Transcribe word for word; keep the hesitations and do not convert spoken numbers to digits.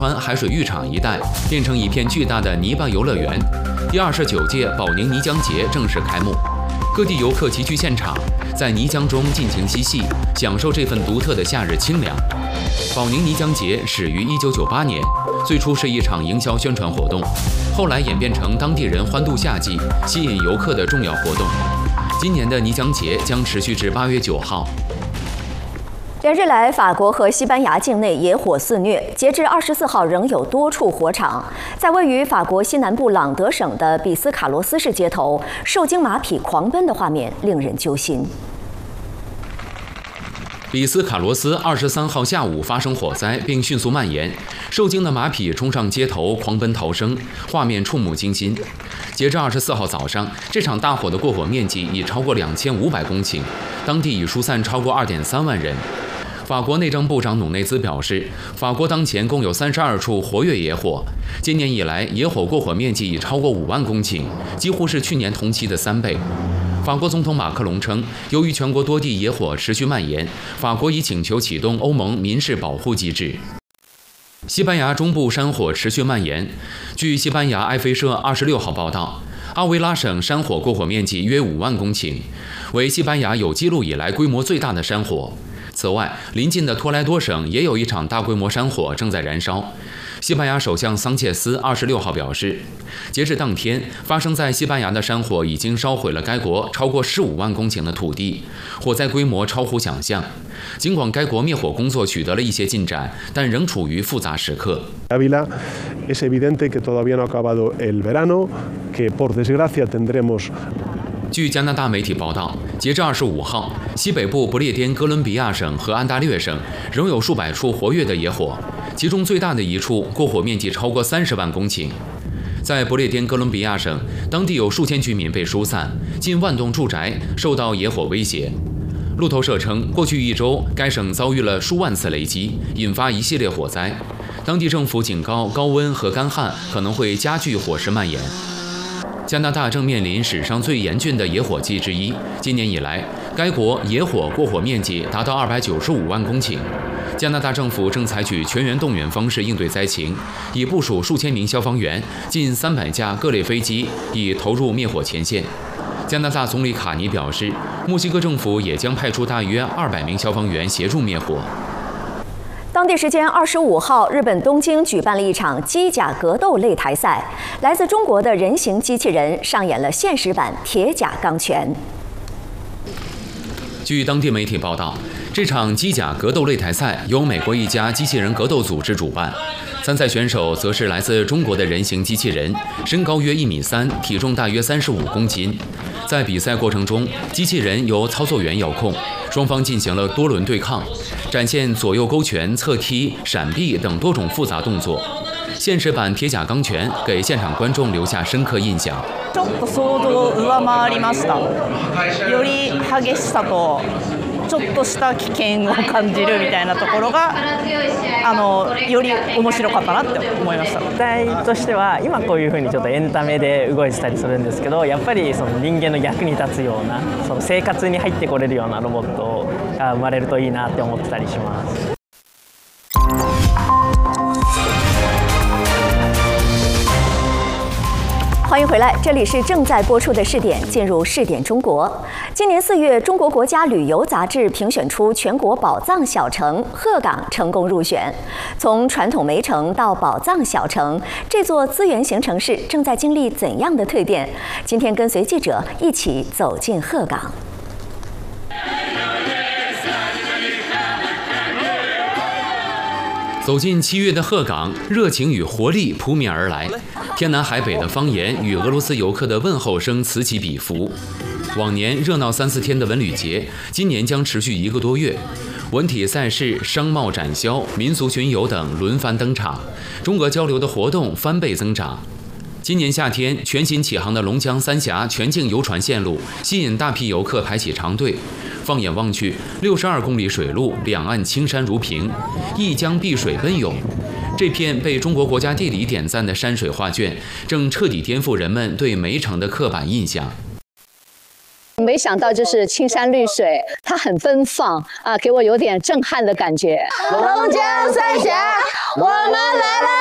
湾海水浴场一带变成一片巨大的泥巴游乐园。第二十九届保宁泥浆节正式开幕，各地游客齐聚现场，在泥浆中尽情嬉戏，享受这份独特的夏日清凉。保宁泥浆节始于一九九八年，最初是一场营销宣传活动，后来演变成当地人欢度夏季、吸引游客的重要活动。今年的泥浆节将持续至八月九号。 连日来，法国和西班牙境内野火肆虐，截至二十四号仍有多处火场。在位于法国西南部朗德省的比斯卡罗斯市街头，受惊马匹狂奔的画面令人揪心。 比斯卡罗斯二十三号下午发生火灾，并迅速蔓延，受惊的马匹冲上街头狂奔逃生，画面触目惊心。截至二十四号早上，这场大火的过火面积已超过两千五百公顷，当地已疏散超过二点三万人。 法国内政部长努内兹表示，法国当前共有三十二处活跃野火，今年以来野火过火面积已超过五万公顷，几乎是去年同期的三倍。法国总统马克龙称，由于全国多地野火持续蔓延，法国已请求启动欧盟民事保护机制。西班牙中部山火持续蔓延，据西班牙埃菲社二十六号报道，阿维拉省山火过火面积约五万公顷，为西班牙有记录以来规模最大的山火。 此外，邻近的托莱多省也有一场大规模山火正在燃烧。西班牙首相桑切斯二十六号表示，截至当天，发生在西班牙的山火已经烧毁了该国超过十五万公顷的土地，火灾规模超乎想象。尽管该国灭火工作取得了一些进展，但仍处于复杂时刻。 Ávila es evidente que todavía no ha acabado el verano, que por desgracia tendremos. 据加拿大媒体报道，截至二十五号，西北部不列颠哥伦比亚省和安大略省仍有数百处活跃的野火，其中最大的一处过火面积超过三十万公顷。在不列颠哥伦比亚省，当地有数千居民被疏散，近万栋住宅受到野火威胁。路透社称，过去一周，该省遭遇了数万次雷击，引发一系列火灾。当地政府警告，高温和干旱可能会加剧火势蔓延。 加拿大正面临史上最严峻的野火季之一。今年以来，该国野火过火面积达到二百九十五万公顷。加拿大政府正采取全员动员方式应对灾情，已部署数千名消防员、近三百架各类飞机，已投入灭火前线。加拿大总理卡尼表示，墨西哥政府也将派出大约二百名消防员协助灭火。 当地时间二十五号，日本东京举办了一场机甲格斗擂台赛，来自中国的人形机器人上演了现实版铁甲钢拳。 据当地媒体报道，这场机甲格斗擂台赛由美国一家机器人格斗组织主办，参赛选手则是来自中国的人形机器人，身高约一米三，体重大约三十五公斤。在比赛过程中，机器人由操作员遥控。 双方进行了多轮对抗，展现左右勾拳、侧踢、闪避等多种复杂动作。现实版铁甲钢拳给现场观众留下深刻印象。 ちょっと想像を上回りました。より激しさとちょっとした危険を感じるみたいなところがあのより面白かったなって思いました。 実態としては今こういうふうにちょっとエンタメで動いてたりするんですけど、やっぱりその人間の役に立つような、その生活に入ってこれるようなロボットが生まれるといいなって思ってたりします。 欢迎回来，这里是正在播出的试点，进入试点中国。今年四月，中国国家旅游杂志评选出全国宝藏小城鹤岗成功入选。从传统煤城到宝藏小城，这座资源型城市正在经历怎样的蜕变？今天跟随记者一起走进鹤岗。 走进七月的鹤岗，热情与活力扑面而来。天南海北的方言与俄罗斯游客的问候声此起彼伏。往年热闹三四天的文旅节，今年将持续一个多月。文体赛事、商贸展销、民俗巡游等轮番登场，中俄交流的活动翻倍增长。今年夏天，全新启航的龙江三峡全境游船线路吸引大批游客排起长队。 放眼望去，六十二公里水路，两岸青山如屏，一江碧水奔涌。这片被中国国家地理点赞的山水画卷，正彻底颠覆人们对煤城的刻板印象。 没想到就是青山绿水，它很奔放啊，给我有点震撼的感觉。龙江三峡，我们来了。